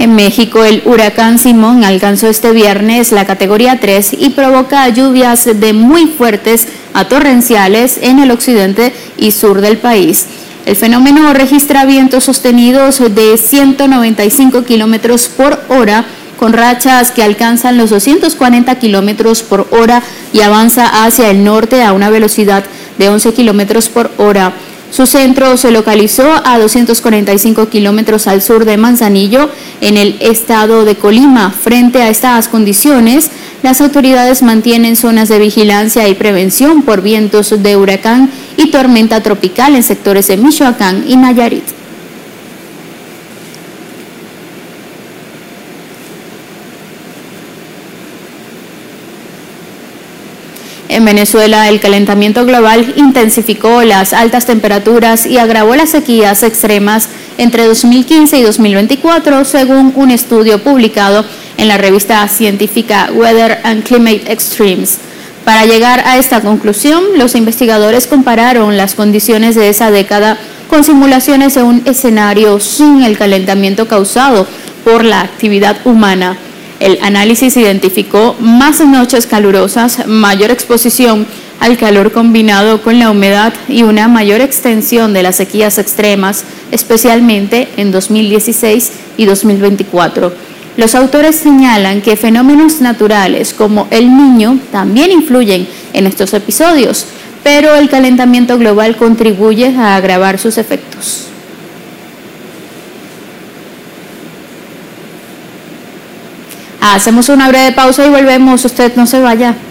En México, el huracán Simón alcanzó este viernes la categoría 3 y provoca lluvias de muy fuertes a torrenciales en el occidente y sur del país. El fenómeno registra vientos sostenidos de 195 kilómetros por hora, con rachas que alcanzan los 240 kilómetros por hora y avanza hacia el norte a una velocidad de 11 kilómetros por hora. Su centro se localizó a 245 kilómetros al sur de Manzanillo, en el estado de Colima. Frente a estas condiciones, las autoridades mantienen zonas de vigilancia y prevención por vientos de huracán y tormenta tropical en sectores de Michoacán y Nayarit. En Venezuela, el calentamiento global intensificó las altas temperaturas y agravó las sequías extremas entre 2015 y 2024, según un estudio publicado en la revista científica Weather and Climate Extremes. Para llegar a esta conclusión, los investigadores compararon las condiciones de esa década con simulaciones de un escenario sin el calentamiento causado por la actividad humana. El análisis identificó más noches calurosas, mayor exposición al calor combinado con la humedad y una mayor extensión de las sequías extremas, especialmente en 2016 y 2024. Los autores señalan que fenómenos naturales como el Niño también influyen en estos episodios, pero el calentamiento global contribuye a agravar sus efectos. Hacemos una breve pausa y volvemos. Usted no se vaya.